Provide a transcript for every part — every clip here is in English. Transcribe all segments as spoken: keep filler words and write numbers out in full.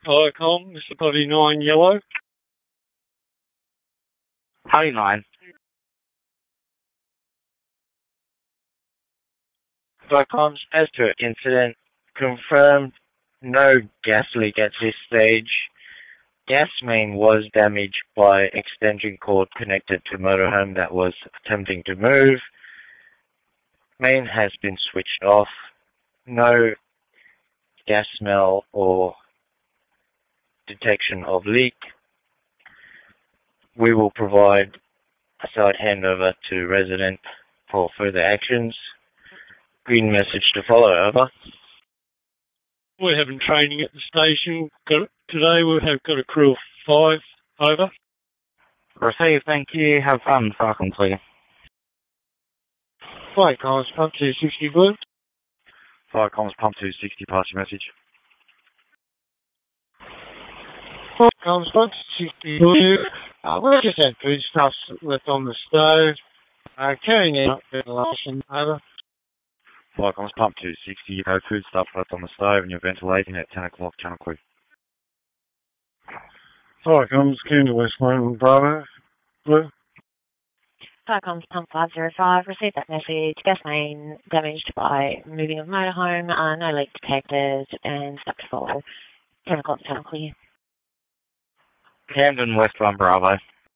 Viacom, Mister Body nine Yellow. Body nine. Viacom's as per incident, confirmed no gas leak at this stage. Gas main was damaged by extension cord connected to motorhome that was attempting to move. Main has been switched off. No gas smell or detection of leak. We will provide a site handover to resident for further actions. Green message to follow, over. We're having training at the station. Got, today we have got a crew of five, over. Receive, thank you. Have fun, Falcon clear. Viacom's pump two sixty blue. Viacom's pump two sixty, pass your message. Viacom's pump two sixty blue. Uh, we just had food stuff left on the stove. Uh, carrying out ventilation, over. Viacom's pump two sixty, you have food stuff left on the stove and you're ventilating at ten o'clock, Channel Quick. Viacom's Canada West London Bravo, blue. Viacom's pump five zero five, received that message. Gas main damaged by moving of motorhome, uh, no leak detected, and stuck to follow. ten o'clock, Channel Clear. Camden West one Bravo.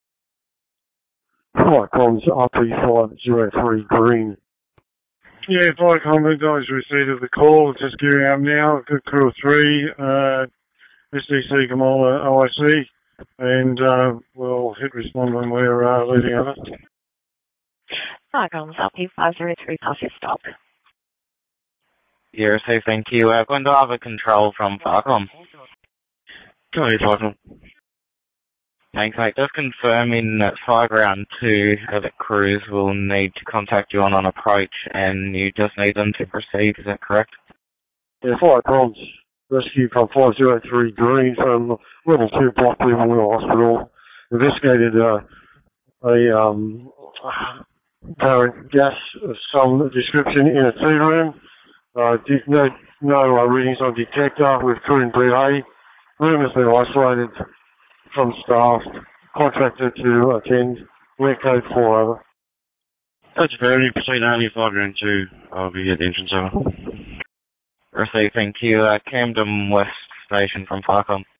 Viacom's R P five zero three green. Yeah, Viacom, the guys received the call. Just gearing up now. Good crew of three. Uh, S D C Kamola O I C. And uh, we'll hit respond when we're uh, leaving over. Viacom's R P five zero three, pass your stop. Yeah, receive, thank you. Uh, going to have a control from Viacom. Go ahead, Viacom. Thanks, mate. Just confirming that Fireground two other crews will need to contact you on an approach and you just need them to proceed, is that correct? Yeah, Viacom's rescue from five zero three green from level two block Memorial Hospital. Investigated uh, a um, apparent gas of some description in a tea room. Uh, did no, no uh, readings on detector with crew in B A. Room has been isolated from staff, contracted to attend, wear code four, over. That's very proceed only Fireground two. I'll be at the entrance, over. Receive, thank you. Uh, Camden West Station from Viacom.